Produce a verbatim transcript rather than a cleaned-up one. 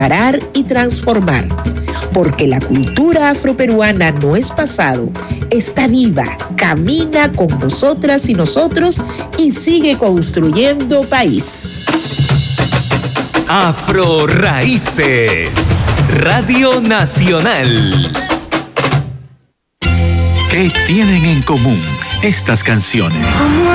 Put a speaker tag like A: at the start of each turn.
A: parar y transformar. Porque la cultura afroperuana no es pasado, está viva, camina con nosotras y nosotros y sigue construyendo país.
B: Afro Raíces, Radio Nacional.
C: ¿Qué tienen en común estas canciones?